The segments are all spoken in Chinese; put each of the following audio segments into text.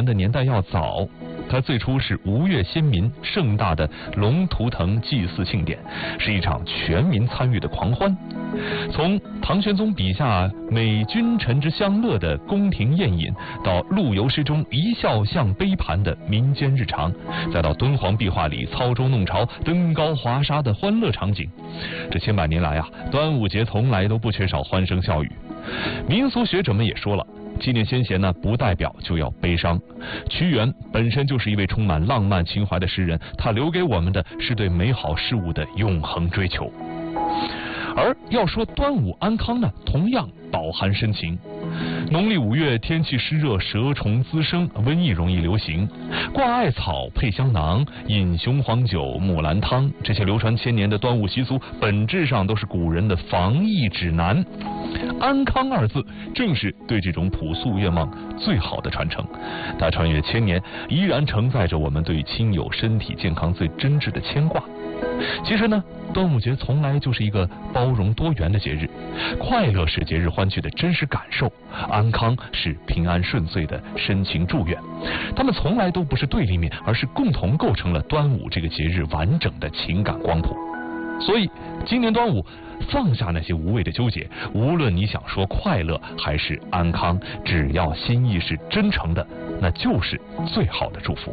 的年代要早。它最初是吴越先民盛大的龙图腾祭祀庆典，是一场全民参与的狂欢。从唐玄宗笔下美君臣之相乐的宫廷宴饮，到陆游诗中一笑向杯盘的民间日常，再到敦煌壁画里操舟弄潮、登高华沙的欢乐场景，这千百年来啊，端午节从来都不缺少欢声笑语。民俗学者们也说了，纪念先贤呢，不代表就要悲伤。屈原本身就是一位充满浪漫情怀的诗人，他留给我们的是对美好事物的永恒追求。而要说端午安康呢，同样饱含深情。农历5月，天气湿热，蛇虫滋生，瘟疫容易流行。挂艾草配香囊，饮雄黄酒、木兰汤，这些流传千年的端午习俗，本质上都是古人的防疫指南。安康二字，正是对这种朴素愿望最好的传承。它穿越千年，依然承载着我们对亲友身体健康最真挚的牵挂。其实呢，端午节从来就是一个包容多元的节日，快乐是节日欢聚的真实感受，安康是平安顺遂的深情祝愿。它们从来都不是对立面，而是共同构成了端午这个节日完整的情感光谱。所以今年端午，放下那些无谓的纠结，无论你想说快乐还是安康，只要心意是真诚的，那就是最好的祝福。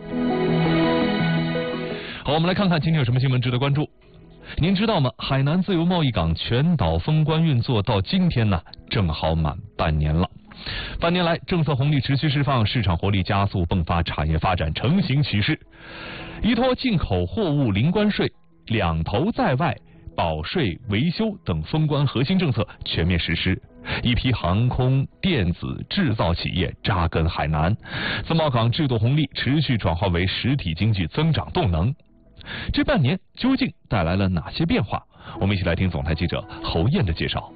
好，我们来看看今天有什么新闻值得关注。您知道吗？海南自由贸易港全岛封关运作到今天呢，正好满半年了。半年来，政策红利持续释放，市场活力加速迸发，产业发展成型趋势。依托进口货物零关税、两头在外、保税、维修等封关核心政策全面实施，一批航空、电子、制造企业扎根海南，自贸港制度红利持续转化为实体经济增长动能。这半年究竟带来了哪些变化？我们一起来听总台记者侯燕的介绍。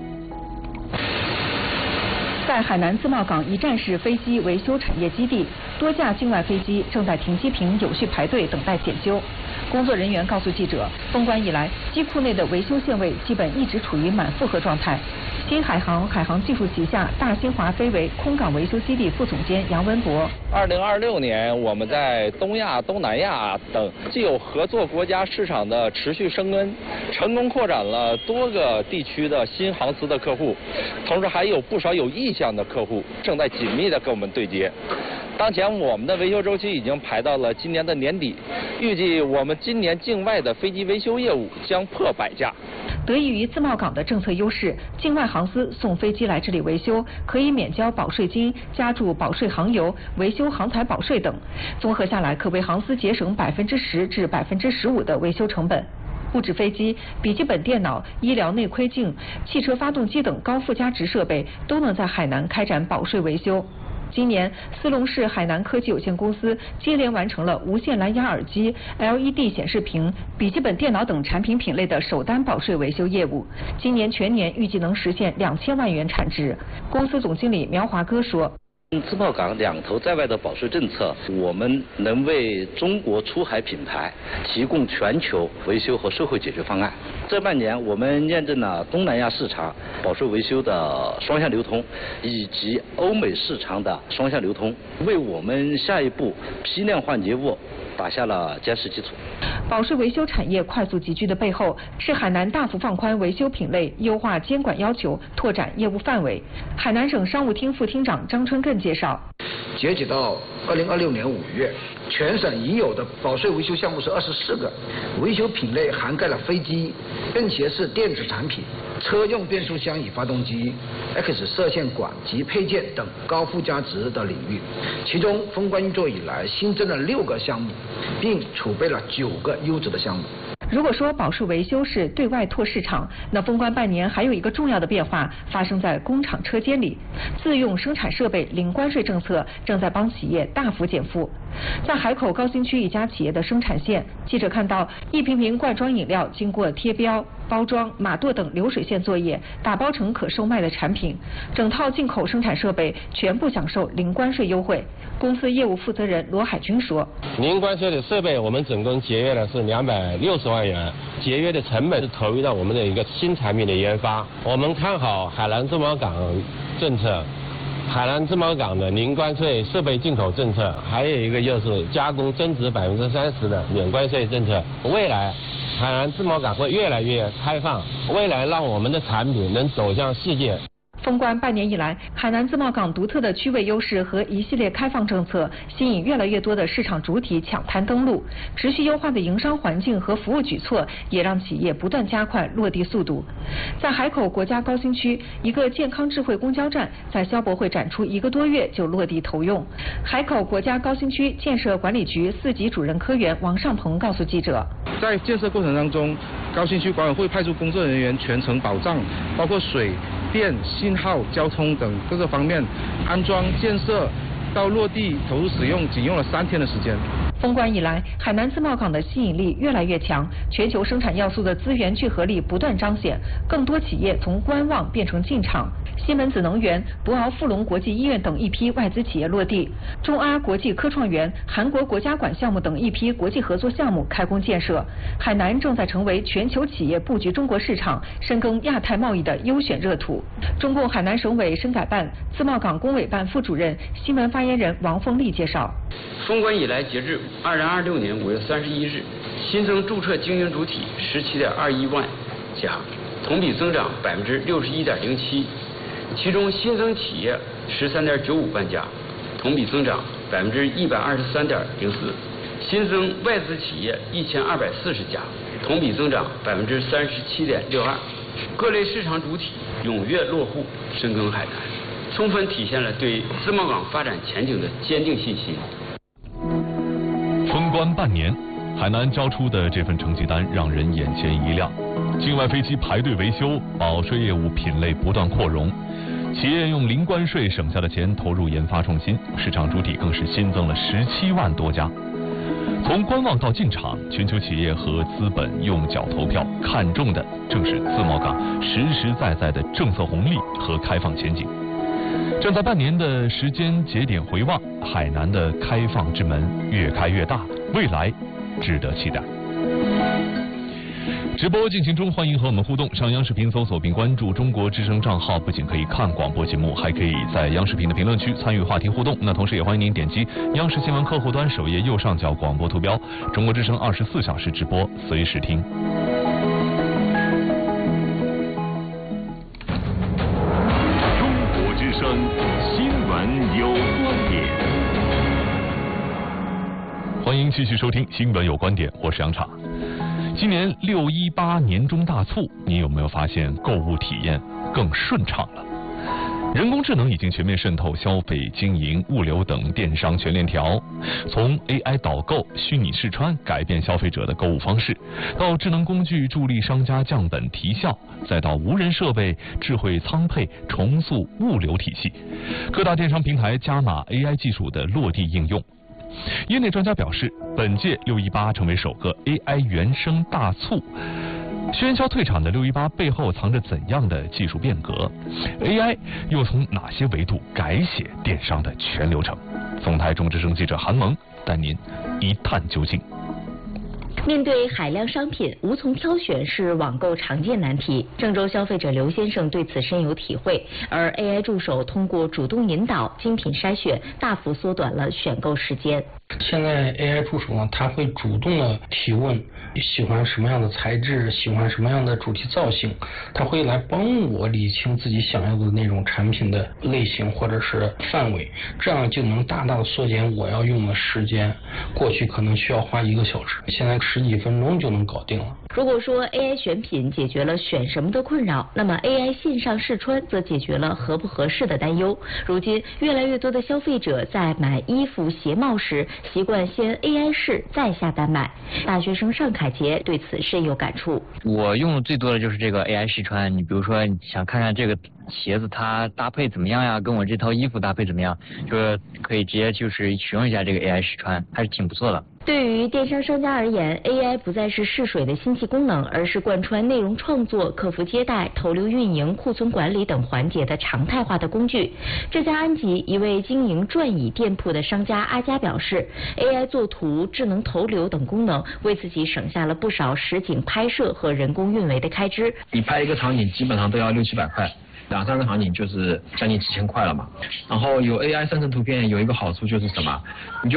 在海南自贸港一站式飞机维修产业基地，多架境外飞机正在停机坪有序排队等待检修。工作人员告诉记者，封关以来，机库内的维修线位基本一直处于满负荷状态。新海航海航技术旗下大新华飞维空港维修基地副总监杨文博 ：2026年，我们在东亚、东南亚等既有合作国家市场的持续生根，成功扩展了多个地区的新航司的客户，同时还有不少有意向的客户正在紧密的跟我们对接。当前我们的维修周期已经排到了今年的年底，预计我们今年境外的飞机维修业务将破100架。 得益于自贸港的政策优势，境外航司送飞机来这里维修，可以免交保税金、加注保税航油、维修航材保税等，综合下来可为航司节省10%至15%的维修成本。不止飞机、笔记本电脑、医疗内窥镜、汽车发动机等高附加值设备都能在海南开展保税维修。今年，思龙市海南科技有限公司接连完成了无线蓝牙耳机、LED 显示屏、笔记本电脑等产品品类的首单保税维修业务。今年全年预计能实现2000万元产值。公司总经理苗华哥说： 自贸港两头在外的保税政策，我们能为中国出海品牌提供全球维修和售后解决方案。这半年，我们验证了东南亚市场保税维修的双向流通，以及欧美市场的双向流通，为我们下一步批量换节务打下了坚实基础。 保税维修产业快速集聚的背后，是海南大幅放宽维修品类、优化监管要求、拓展业务范围。海南省商务厅副厅长张春艮介绍， 截止到2026年5月，全省已有的保税维修项目是24个，维修品类涵盖了飞机、便携式电子产品、车用变速箱与发动机、X 射线管及配件等高附加值的领域。其中，封关运作以来新增了6个项目，并储备了9个优质的项目。 如果说保税维修是对外拓市场，那封关半年还有一个重要的变化发生在工厂车间里。自用生产设备零关税政策正在帮企业大幅减负。在海口高新区一家企业的生产线，记者看到一瓶瓶罐装饮料经过贴标、包装、码垛等流水线作业，打包成可售卖的产品。整套进口生产设备全部享受零关税优惠。公司业务负责人罗海军说： 零关税的设备，我们总共节约了是260万元，节约的成本是投入到我们的一个新产品的研发。我们看好海南自贸港政策， 海南自贸港的零关税设备进口政策，还有一个就是加工增值30%的免关税政策。未来海南自贸港会越来越开放，未来让我们的产品能走向世界。 封关半年以来，海南自贸港独特的区位优势和一系列开放政策，吸引越来越多的市场主体抢滩登陆。持续优化的营商环境和服务举措，也让企业不断加快落地速度。在海口国家高新区，一个健康智慧公交站在消博会展出1个多月就落地投用。海口国家高新区建设管理局4级主任科员王尚鹏告诉记者， 在建设过程当中，高新区管委会派出工作人员全程保障，包括水电、信号、交通等各个方面，安装建设到落地投入使用，仅用了3天的时间。 封关以来，海南自贸港的吸引力越来越强，全球生产要素的资源聚合力不断彰显，更多企业从观望变成进场。西门子能源、博鳌富隆国际医院等一批外资企业落地，中阿国际科创园、韩国国家馆项目等一批国际合作项目开工建设。海南正在成为全球企业布局中国市场、深耕亚太贸易的优选热土。中共海南省委深改办自贸港工委办副主任、新闻发言人王凤丽介绍， 封关以来，截至2026年5月31日，新增注册经营主体17.21万家，同比增长61.07%。其中新增企业13.95万家，同比增长123.04%；新增外资企业1240家，同比增长37.62%。各类市场主体踊跃落户深耕海南，充分体现了对自贸港发展前景的坚定信心。 封关半年，海南交出的这份成绩单让人眼前一亮。境外飞机排队维修，保税业务品类不断扩容，企业用零关税省下的钱投入研发创新，市场主体更是新增了17万多家。从观望到进场，全球企业和资本用脚投票，看中的正是自贸港实实在在的政策红利和开放前景。站在半年的时间节点回望，海南的开放之门越开越大，未来值得期待。直播进行中，欢迎和我们互动。上央视频搜索并关注中国之声账号，不仅可以看广播节目，还可以在央视频的评论区参与话题互动。那同时也欢迎您点击央视新闻客户端首页右上角广播图标，中国之声24小时直播，随时听。 中国之声新闻有观点， 欢迎继续收听新闻有观点，我是杨畅。今年618年中大促，您有没有发现购物体验更顺畅了？人工智能已经全面渗透消费、经营、物流等电商全链条，从 AI 导购、虚拟试穿改变消费者的购物方式，到智能工具助力商家降本提效，再到无人设备、智慧仓配重塑物流体系，各大电商平台加码 AI 技术的落地应用。业内专家表示，本届618成为首个 AI 原生大促。喧嚣退场的618背后藏着怎样的技术变革？ AI 又从哪些维度改写电商的全流程？总台中之声记者韩萌带您一探究竟。 面对海量商品，无从挑选是网购常见难题。郑州消费者刘先生对此深有体会，而 AI 助手通过主动引导、精品筛选，大幅缩短了选购时间。 现在 AI 助手呢，他会主动的提问，喜欢什么样的材质，喜欢什么样的主题造型，他会来帮我理清自己想要的那种产品的类型或者是范围，这样就能大大的缩减我要用的时间。过去可能需要花1个小时，现在10几分钟就能搞定了。 如果说 AI 选品解决了选什么的困扰，那么 AI 线上试穿则解决了合不合适的担忧。如今，越来越多的消费者在买衣服、鞋帽时，习惯先 AI 试再下单买。大学生尚凯杰对此深有感触。 我用的最多的就是这个 AI 试穿，你比如说你想看看这个鞋子它搭配怎么样呀，跟我这套衣服搭配怎么样，就是可以直接就是使用一下这个 AI 试穿，还是挺不错的。 对于电商商家而言， AI 不再是试水的新奇功能，而是贯穿内容创作、客服接待、投流运营、库存管理等环节的常态化的工具。浙江安吉一位经营转椅店铺的商家阿佳表示， AI 作图、智能投流等功能为自己省下了不少实景拍摄和人工运维的开支。 你拍一个场景基本上都要600-700块， 2-3个场景就是将近几千块了嘛。然后有 AI 生成图片有一个好处就是什么？你就